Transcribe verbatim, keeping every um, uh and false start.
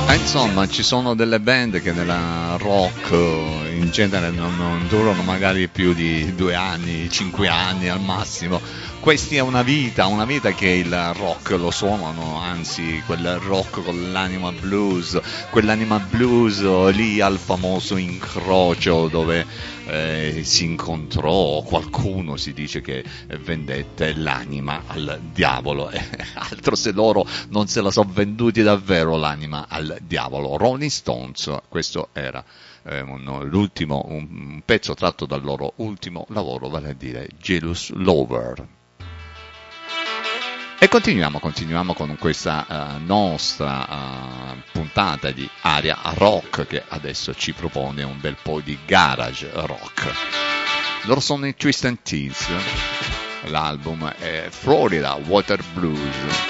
Eh, insomma, ci sono delle band che nella rock eh, in genere non, non durano magari più di due anni, cinque anni al massimo. Questi è una vita, una vita che il rock lo suonano, anzi quel rock con l'anima blues, quell'anima blues lì al famoso incrocio dove eh, si incontrò qualcuno, si dice che vendette l'anima al diavolo, eh, altro se loro non se la sono venduti davvero l'anima al diavolo. Rolling Stones, questo era eh, un, l'ultimo, un, un pezzo tratto dal loro ultimo lavoro, vale a dire Jealous Lover. E continuiamo, continuiamo con questa uh, nostra uh, puntata di Aria Rock che adesso ci propone un bel po' di garage rock. Loro sono i Twisted Teas, l'album è Florida Water Blues.